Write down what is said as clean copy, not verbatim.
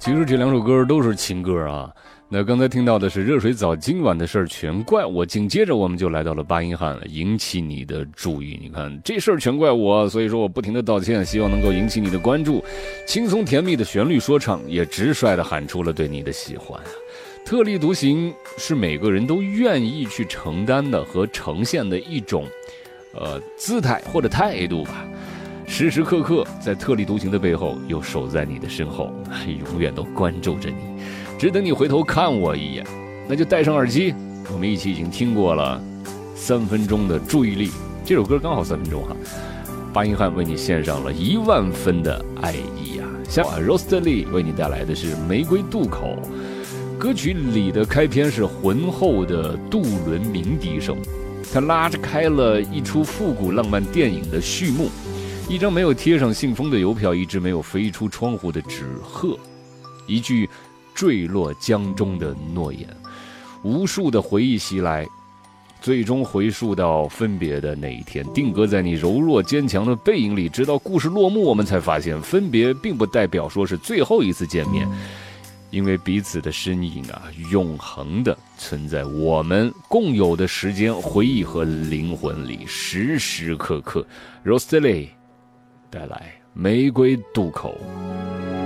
其实这两首歌都是情歌啊。那刚才听到的是热水澡今晚的事儿全怪我，紧接着我们就来到了八音汉了，引起你的注意。你看这事儿全怪我，所以说我不停的道歉，希望能够引起你的关注。轻松甜蜜的旋律说唱也直率的喊出了对你的喜欢啊。特立独行是每个人都愿意去承担的和呈现的一种姿态或者态度吧。时时刻刻在特立独行的背后，又守在你的身后，永远都关注着你，只等你回头看我一眼。那就戴上耳机，我们一起已经听过了3分钟的注意力，这首歌刚好3分钟哈。八音汉为你献上了10000分的爱意啊！像 Rosalie 为你带来的是玫瑰渡口，歌曲里的开篇是浑厚的渡轮鸣笛声，它拉着开了一出复古浪漫电影的序幕。一张没有贴上信封的邮票，一只没有飞出窗户的纸鹤，一句坠落江中的诺言，无数的回忆袭来，最终回溯到分别的那一天，定格在你柔弱坚强的背影里，直到故事落幕，我们才发现分别并不代表说是最后一次见面，因为彼此的身影啊，永恒的存在我们共有的时间、回忆和灵魂里，时时刻刻。Rosalie 带来玫瑰渡口。